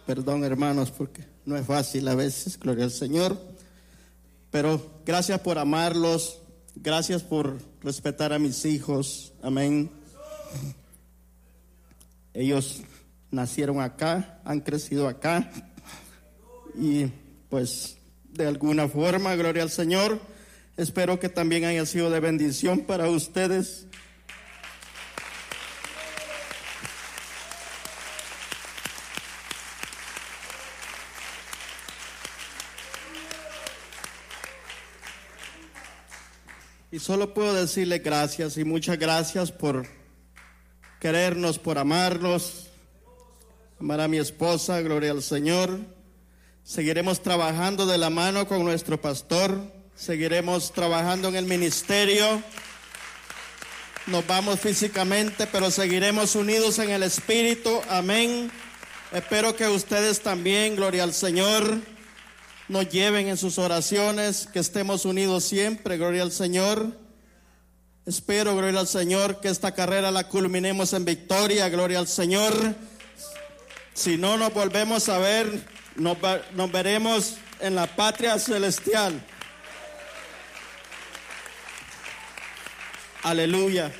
Perdón, hermanos, porque no es fácil a veces, gloria al Señor. Pero gracias por amarlos, gracias por respetar a mis hijos, amén. Ellos nacieron acá, han crecido acá y pues de alguna forma, gloria al Señor, espero que también haya sido de bendición para ustedes. Y solo puedo decirle gracias y muchas gracias por querernos, por amarnos, amar a mi esposa, gloria al Señor. Seguiremos trabajando de la mano con nuestro pastor, seguiremos trabajando en el ministerio. Nos vamos físicamente, pero seguiremos unidos en el Espíritu, amén. Espero que ustedes también, gloria al Señor, nos lleven en sus oraciones, que estemos unidos siempre, gloria al Señor. Espero, gloria al Señor, que esta carrera la culminemos en victoria, gloria al Señor. Si no nos volvemos a ver, nos veremos en la patria celestial. Aleluya.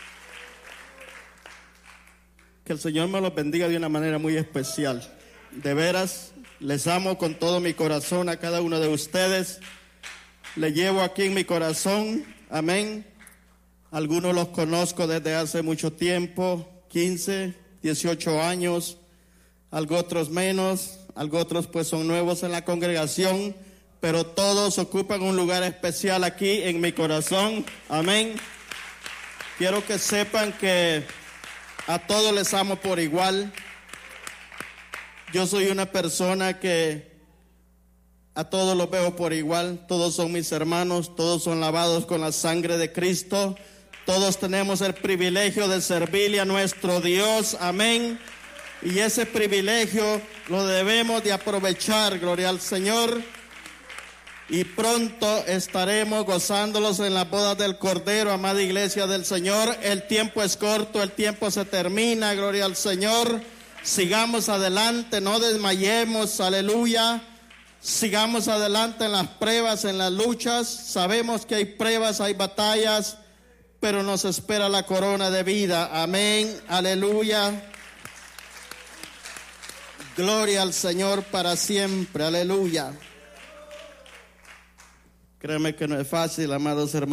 Que el Señor me los bendiga de una manera muy especial. De veras, les amo con todo mi corazón a cada uno de ustedes. Les llevo aquí en mi corazón, amén. Algunos los conozco desde hace mucho tiempo, 15, 18 años, algo otros menos, algo otros pues son nuevos en la congregación, pero todos ocupan un lugar especial aquí en mi corazón, amén. Quiero que sepan que a todos les amo por igual. Yo soy una persona que a todos los veo por igual. Todos son mis hermanos, todos son lavados con la sangre de Cristo. Todos tenemos el privilegio de servirle a nuestro Dios, amén. Y ese privilegio lo debemos de aprovechar, gloria al Señor. Y pronto estaremos gozándolos en las bodas del Cordero, amada iglesia del Señor. El tiempo es corto, el tiempo se termina, gloria al Señor. Sigamos adelante, no desmayemos, aleluya. Sigamos adelante en las pruebas, en las luchas. Sabemos que hay pruebas, hay batallas, pero nos espera la corona de vida. Amén, aleluya. Gloria al Señor para siempre, aleluya. Créeme que no es fácil, amados hermanos.